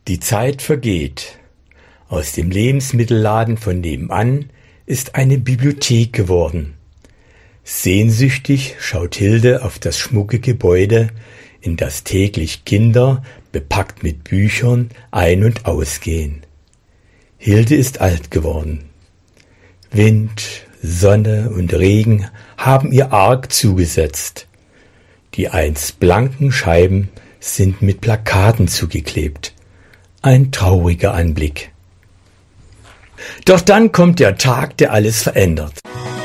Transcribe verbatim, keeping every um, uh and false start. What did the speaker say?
Die Zeit vergeht. Aus dem Lebensmittelladen von nebenan ist eine Bibliothek geworden. Sehnsüchtig schaut Hilde auf das schmucke Gebäude, in das täglich Kinder, bepackt mit Büchern, ein- und ausgehen. Hilde ist alt geworden. Wind, Sonne und Regen haben ihr arg zugesetzt. Die einst blanken Scheiben sind mit Plakaten zugeklebt. Ein trauriger Anblick. Doch dann kommt der Tag, der alles verändert.